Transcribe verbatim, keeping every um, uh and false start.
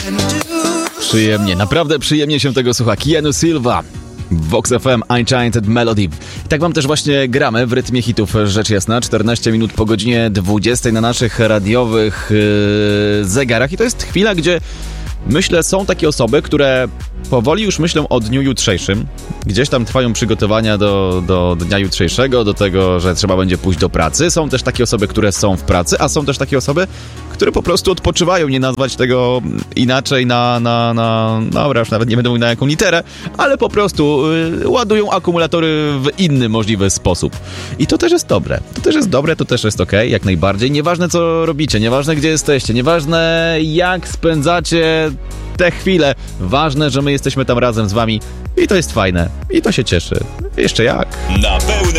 Przyjemnie, naprawdę przyjemnie się tego słucha. Keanu Silva, Vox F M, Enchanted Melody. I tak wam też właśnie gramy w rytmie hitów, rzecz jasna. czternaście minut po godzinie dwudziestej na naszych radiowych yy, zegarach. I to jest chwila, gdzie myślę, są takie osoby, które powoli już myślą o dniu jutrzejszym. Gdzieś tam trwają przygotowania do, do dnia jutrzejszego, do tego, że trzeba będzie pójść do pracy. Są też takie osoby, które są w pracy, a są też takie osoby, które po prostu odpoczywają, nie nazwać tego inaczej na, na, na dobra, już nawet nie będę mówił na jaką literę, ale po prostu y, ładują akumulatory w inny możliwy sposób. I to też jest dobre. To też jest dobre, to też jest okej, jak najbardziej. Nieważne co robicie, nieważne gdzie jesteście, nieważne jak spędzacie te chwile. Ważne, że my jesteśmy tam razem z wami i to jest fajne. I to się cieszy. Jeszcze jak. Na pełne